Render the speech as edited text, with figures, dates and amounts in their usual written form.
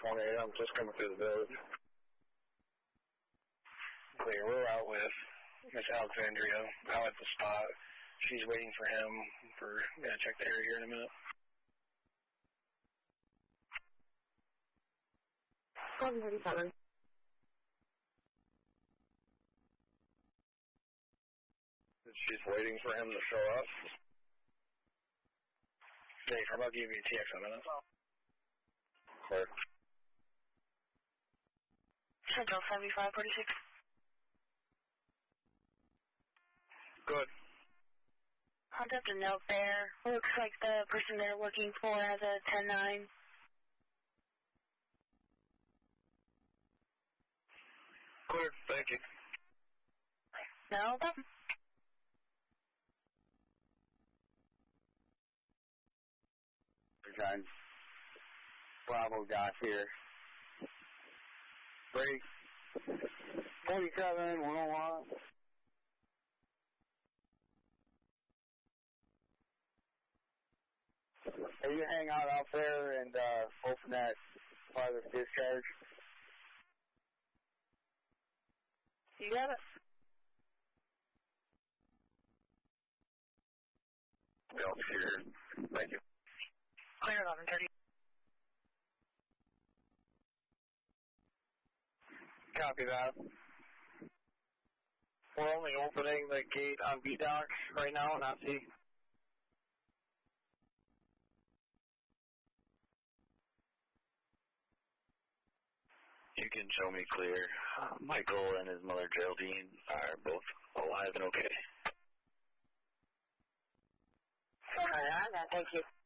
28, I'm just coming through the building. Clear, we're out with Miss Alexandria, out at the spot. She's waiting for him gonna check the area here in a minute. 737. She's waiting for him to show up. Dave, how about give you a TX in a minute? Clear. Central 7546. Good. Contact a note there. Looks like the person they're looking for has a 10-9. Clear, thank you. No problem. Time. Bravo got here. Break. 47, 101. Hey, you hang out there and open that farthest discharge. You got it. Bill, here. Thank you. Clear 1130. Copy that. We're only opening the gate on B-Dock right now, not C. You can show me clear. Michael and his mother Geraldine are both alive and okay. Thank you.